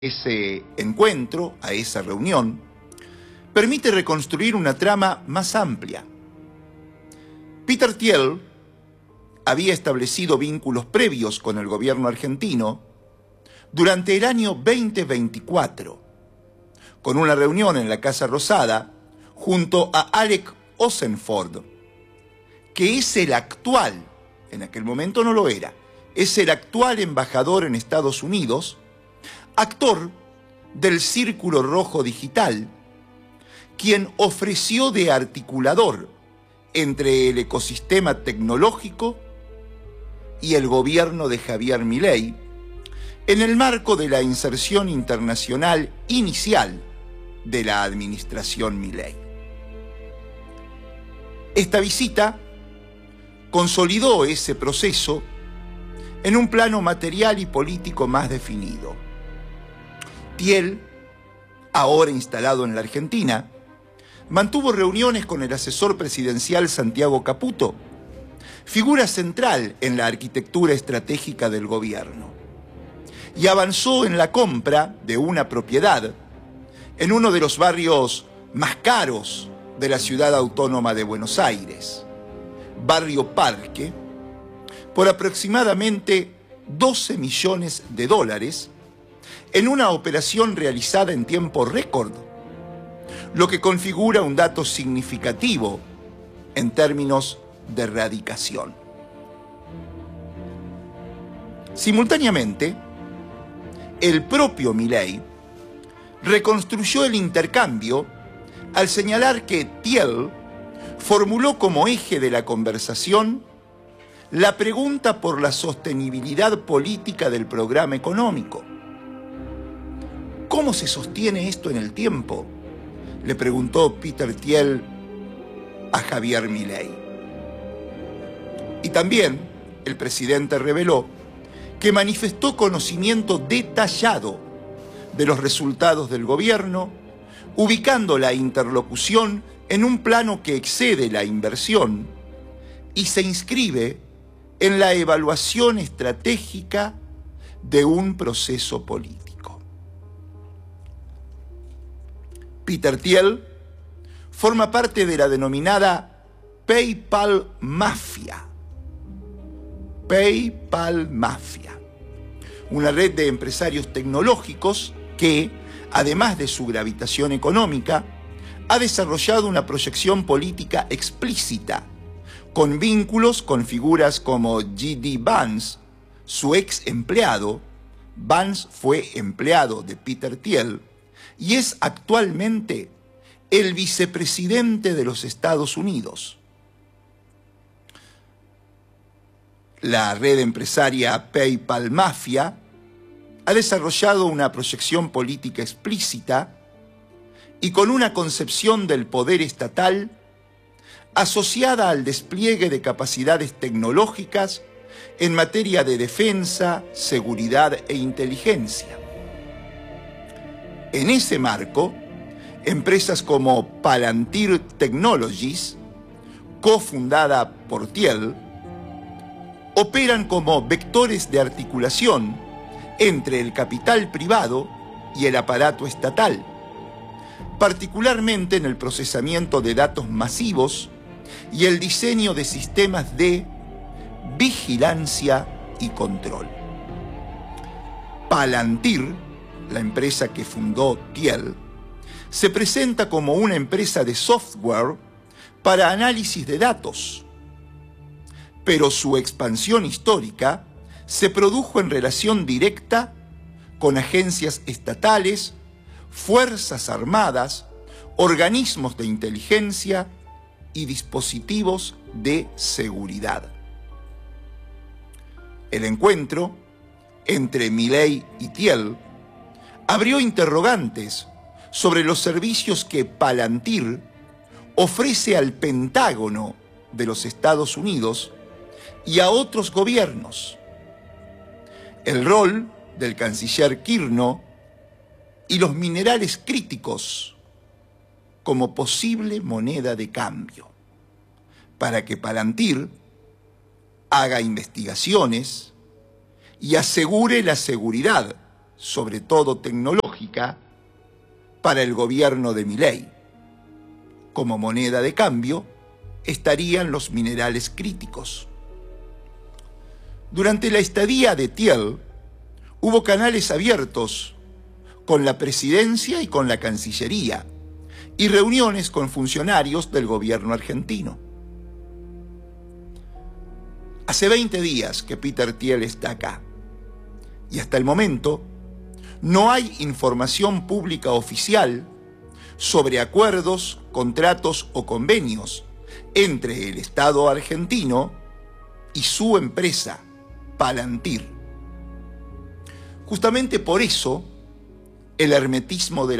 ese encuentro, a esa reunión, permite reconstruir una trama más amplia. Peter Thiel había establecido vínculos previos con el gobierno argentino durante el año 2024, con una reunión en la Casa Rosada junto a Alec Osenford, que es el actual, en aquel momento no lo era, es el actual embajador en Estados Unidos, actor del Círculo Rojo Digital, quien ofreció de articulador entre el ecosistema tecnológico y el gobierno de Javier Milei en el marco de la inserción internacional inicial de la administración Milei. Esta visita consolidó ese proceso en un plano material y político más definido. Thiel, ahora instalado en la Argentina, mantuvo reuniones con el asesor presidencial Santiago Caputo, figura central en la arquitectura estratégica del gobierno, y avanzó en la compra de una propiedad en uno de los barrios más caros de la ciudad autónoma de Buenos Aires, Barrio Parque, por aproximadamente $12 millones, en una operación realizada en tiempo récord, lo que configura un dato significativo en términos de radicación. Simultáneamente, el propio Milei reconstruyó el intercambio al señalar que Thiel formuló como eje de la conversación la pregunta por la sostenibilidad política del programa económico. ¿Cómo se sostiene esto en el tiempo?, le preguntó Peter Thiel a Javier Milei. Y también el presidente reveló que manifestó conocimiento detallado de los resultados del gobierno, ubicando la interlocución en un plano que excede la inversión y se inscribe en la evaluación estratégica de un proceso político. Peter Thiel forma parte de la denominada PayPal Mafia. PayPal Mafia, una red de empresarios tecnológicos que, además de su gravitación económica, ha desarrollado una proyección política explícita, con vínculos con figuras como J.D. Vance, su ex empleado. Vance fue empleado de Peter Thiel y es actualmente el vicepresidente de los Estados Unidos. La red empresaria PayPal Mafia ha desarrollado una proyección política explícita y con una concepción del poder estatal asociada al despliegue de capacidades tecnológicas en materia de defensa, seguridad e inteligencia. En ese marco, empresas como Palantir Technologies, cofundada por Thiel, operan como vectores de articulación entre el capital privado y el aparato estatal, particularmente en el procesamiento de datos masivos y el diseño de sistemas de vigilancia y control. Palantir, la empresa que fundó Thiel, se presenta como una empresa de software para análisis de datos, pero su expansión histórica se produjo en relación directa con agencias estatales, fuerzas armadas, organismos de inteligencia y dispositivos de seguridad. El encuentro entre Milei y Thiel abrió interrogantes sobre los servicios que Palantir ofrece al Pentágono de los Estados Unidos y a otros gobiernos, el rol del canciller Kirno y los minerales críticos como posible moneda de cambio, para que Palantir haga investigaciones y asegure la seguridad sobre todo tecnológica, para el gobierno de Milei. Como moneda de cambio estarían los minerales críticos. Durante la estadía de Thiel, hubo canales abiertos con la presidencia y con la Cancillería, y reuniones con funcionarios del gobierno argentino. Hace 20 días que Peter Thiel está acá, y hasta el momento no hay información pública oficial sobre acuerdos, contratos o convenios entre el Estado argentino y su empresa, Palantir. Justamente por eso, el hermetismo de